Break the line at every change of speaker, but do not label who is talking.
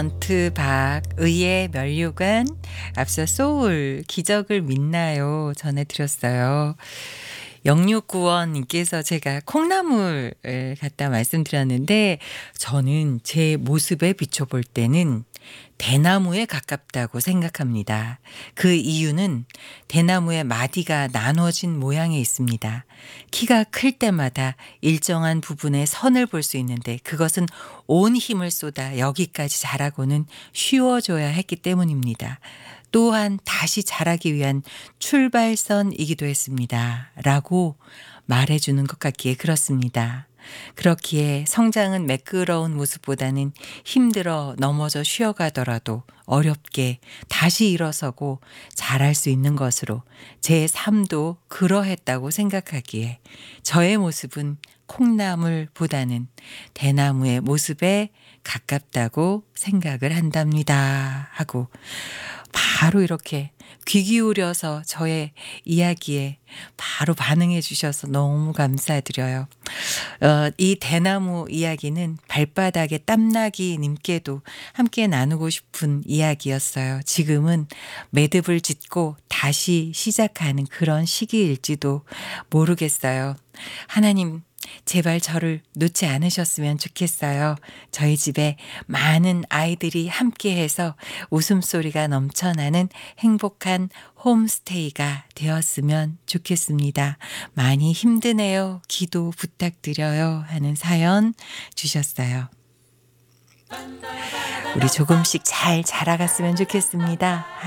언트 박의의 면류관, 앞서 소울 기적을 믿나요 전해드렸어요. 0695원님께서 제가 콩나물을 갖다 말씀드렸는데 저는 제 모습에 비춰볼 때는 대나무에 가깝다고 생각합니다. 그 이유는 대나무의 마디가 나눠진 모양에 있습니다. 키가 클 때마다 일정한 부분에 선을 볼 수 있는데 그것은 온 힘을 쏟아 여기까지 자라고는 쉬워져야 했기 때문입니다. 또한 다시 자라기 위한 출발선이기도 했습니다. 라고 말해주는 것 같기에 그렇습니다. 그렇기에 성장은 매끄러운 모습보다는 힘들어 넘어져 쉬어가더라도 어렵게 다시 일어서고 자랄 수 있는 것으로 제 삶도 그러했다고 생각하기에 저의 모습은 콩나물보다는 대나무의 모습에 가깝다고 생각을 한답니다. 하고 바로 이렇게 귀 기울여서 저의 이야기에 바로 반응해 주셔서 너무 감사드려요. 이 대나무 이야기는 발바닥에 땀나기 님께도 함께 나누고 싶은 이야기였어요. 지금은 매듭을 짓고 다시 시작하는 그런 시기일지도 모르겠어요. 하나님, 제발 저를 놓지 않으셨으면 좋겠어요. 저희 집에 많은 아이들이 함께해서 웃음소리가 넘쳐나는 행복한 홈스테이가 되었으면 좋겠습니다. 많이 힘드네요. 기도 부탁드려요. 하는 사연 주셨어요. 우리 조금씩 잘 자라갔으면 좋겠습니다.